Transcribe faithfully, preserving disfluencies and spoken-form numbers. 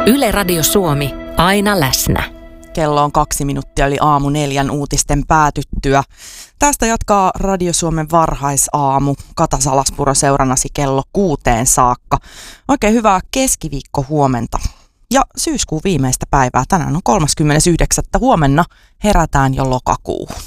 Yle Radio Suomi, aina läsnä. Kello on kaksi minuuttia yli aamu neljän uutisten päätyttyä. Tästä jatkaa Radio Suomen varhaisaamu. Kata Salaspuro seurannasi kello kuuteen saakka. Oikein hyvää keskiviikko huomenta. Ja syyskuun viimeistä päivää. Tänään on kolmaskymmenes yhdeksättä Huomenna herätään jo lokakuuhun.